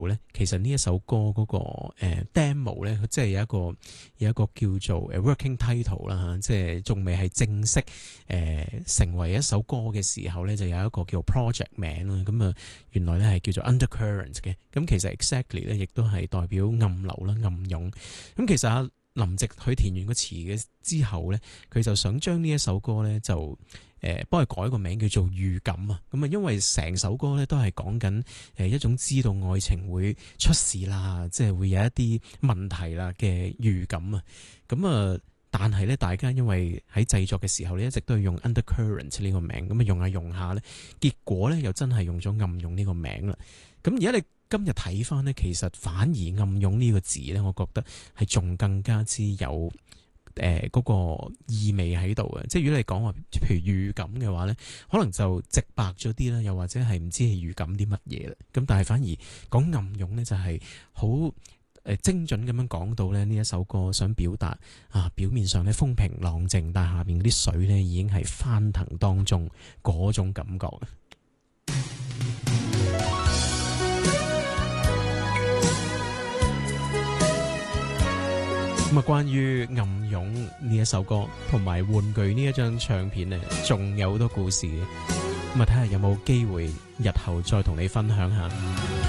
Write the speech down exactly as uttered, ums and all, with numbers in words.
咧，其實呢一首歌嗰、那個誒、呃、demo 咧，即係有一個有一個叫做誒 working title 啦，即係仲未係正式誒、呃、成為一首歌嘅時候咧，就有一個叫 project 名啦。咁啊，原來咧係叫做 Undercurrent 嘅。咁其實 exactly 咧，亦都係代表暗流啦、暗湧。咁其實啊，林夕佢填完個詞嘅之後咧，佢就想將呢一首歌咧就誒幫佢改個名叫做預感啊。咁啊，因為成首歌咧都係講緊誒一種知道愛情會出事啦，即係會有一啲問題啦嘅預感啊。咁啊，但係咧大家因為喺製作嘅時候咧一直都係用 Undercurrent 呢個名，咁啊用下用下咧，結果咧又真係用咗暗湧呢個名啦。咁而家你今日睇翻呢，其實反而暗湧呢個字呢，我覺得係仲更加之有誒嗰、呃那個意味喺度嘅。即係如果你講話，譬如預感嘅話呢，可能就直白咗啲啦，又或者係唔知係預感啲乜嘢啦。咁但係反而講暗湧呢，就係好誒精準咁樣講到咧呢一首歌想表達啊，表面上呢風平浪靜，但係下邊嗰啲水呢已經係翻騰當中嗰種感覺。咁啊，關於暗湧呢一首歌同埋玩具呢一張唱片咧，仲有好多故事嘅。咁啊，睇下有冇機會日後再同你分享下。